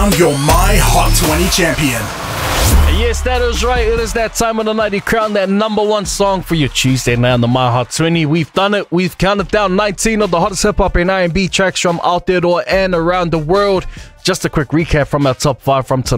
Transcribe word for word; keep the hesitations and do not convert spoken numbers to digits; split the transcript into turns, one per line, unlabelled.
crown your My Hot twenty champion.
Yes, that is right. It is that time of the night to crown that number one song for your Tuesday night on the My Hot twenty. We've done it. We've counted down nineteen of the hottest hip-hop and R and B tracks from out there and around the world. Just a quick recap from our top five from tonight.